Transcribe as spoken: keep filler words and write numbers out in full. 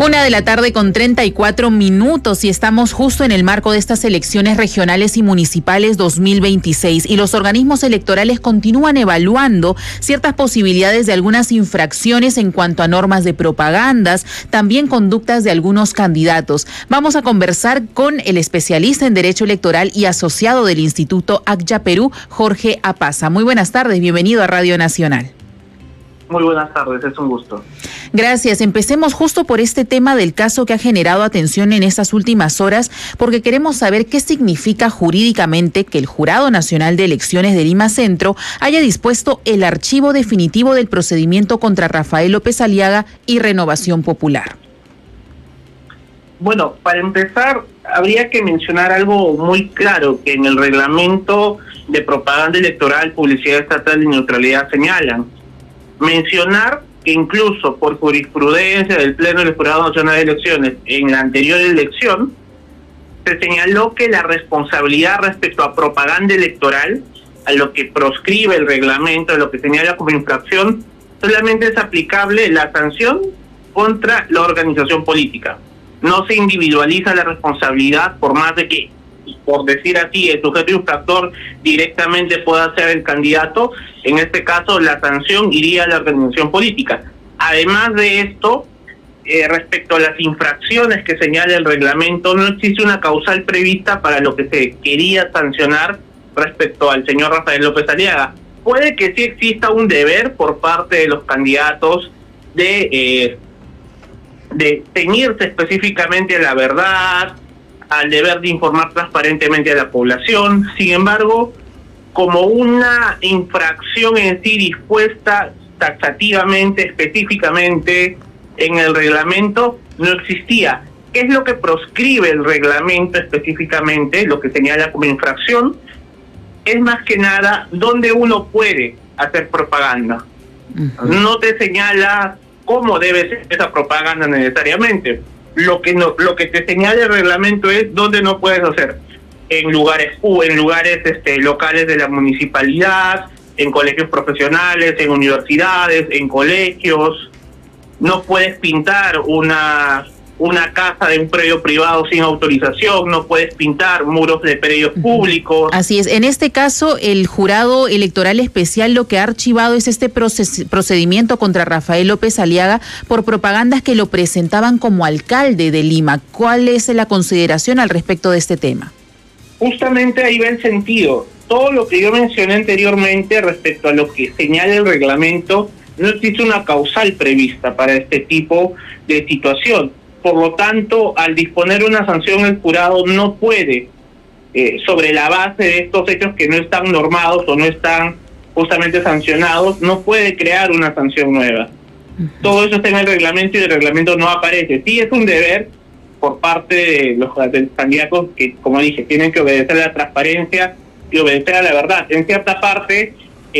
Una de la tarde con treinta y cuatro minutos y estamos justo en el marco de estas elecciones regionales y municipales dos mil veintiséis y los organismos electorales continúan evaluando ciertas posibilidades de algunas infracciones en cuanto a normas de propagandas, también conductas de algunos candidatos. Vamos a conversar con el especialista en Derecho Electoral y asociado del Instituto ACYA Perú, Jorge Apaza. Muy buenas tardes, bienvenido a Radio Nacional. Muy buenas tardes, es un gusto. Gracias. Empecemos justo por este tema del caso que ha generado atención en estas últimas horas, porque queremos saber qué significa jurídicamente que el Jurado Nacional de Elecciones de Lima Centro haya dispuesto el archivo definitivo del procedimiento contra Rafael López Aliaga y Renovación Popular. Bueno, para empezar, habría que mencionar algo muy claro que en el reglamento de propaganda electoral, publicidad estatal y neutralidad señalan. Mencionar que incluso por jurisprudencia del Pleno del Jurado Nacional de Elecciones en la anterior elección, se señaló que la responsabilidad respecto a propaganda electoral, a lo que proscribe el reglamento, a lo que señala como infracción, solamente es aplicable la sanción contra la organización política. No se individualiza la responsabilidad, por más de que, por decir así, el sujeto infractor directamente pueda ser el candidato. En este caso, la sanción iría a la organización política. Además de esto, eh, respecto a las infracciones que señala el reglamento, no existe una causal prevista para lo que se quería sancionar respecto al señor Rafael López Aliaga. Puede que sí exista un deber por parte de los candidatos de, eh, de ceñirse específicamente a la verdad, al deber de informar transparentemente a la población. Sin embargo, como una infracción en sí dispuesta taxativamente, específicamente en el reglamento, no existía. ¿Qué es lo que proscribe el reglamento específicamente? Lo que señala como infracción es más que nada donde uno puede hacer propaganda. Uh-huh. No te señala cómo debe ser esa propaganda necesariamente. Lo que no, lo que te señala el reglamento es dónde no puedes hacer. En lugares uh, en lugares este, locales de la municipalidad, en colegios profesionales, en universidades, en colegios. No puedes pintar una una casa de un predio privado sin autorización, no puedes pintar muros de predios públicos. Así es. En este caso, el Jurado Electoral Especial lo que ha archivado es este proces- procedimiento contra Rafael López Aliaga por propagandas que lo presentaban como alcalde de Lima. ¿Cuál es la consideración al respecto de este tema? Justamente ahí va el sentido. Todo lo que yo mencioné anteriormente respecto a lo que señala el reglamento, no existe una causal prevista para este tipo de situación. Por lo tanto, al disponer una sanción, el jurado no puede, eh, sobre la base de estos hechos que no están normados o no están justamente sancionados, no puede crear una sanción nueva. Uh-huh. Todo eso está en el reglamento y el reglamento no aparece. Sí es un deber por parte de los, de los candidatos que, como dije, tienen que obedecer a la transparencia y obedecer a la verdad. En cierta parte,